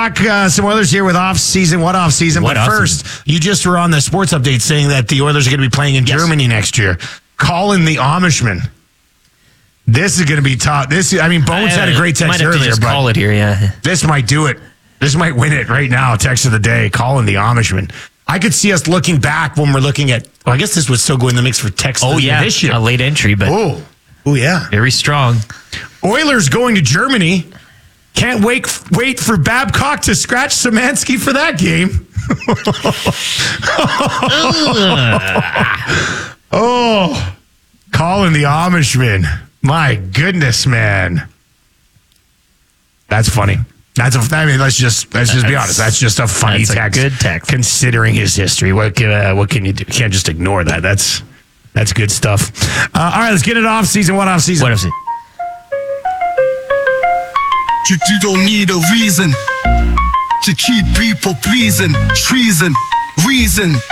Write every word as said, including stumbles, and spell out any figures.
talk uh, some Oilers here with off-season. What off-season? What but off-season? first, you just were on the sports update saying that the Oilers are going to be playing in Yes. Germany next year. Colin the Amishman. This is going to be tough. This, I mean, Bones had a great Might text have to earlier, just but call it here, yeah. this might do it. This might win it right now. Text of the day, Colin the Amishman. I could see us looking back when we're looking at, well, I guess this would still go in the mix for text Oh, of yeah. this year. A late entry, but Oh, oh yeah. very strong. Oilers going to Germany. Can't wait wait for Babcock to scratch Szymanski for that game. Oh, Colin the Amishman. My goodness, man. That's funny. That's a, I mean, let's just let's just be honest. That's just a funny That's a text. good text. Considering his history, what can uh, what can you do? You can't just ignore that. That's that's good stuff. Uh, all right, let's get it off season. What off season? What is it? You, you don't need a reason to keep people pleasing. Treason, reason.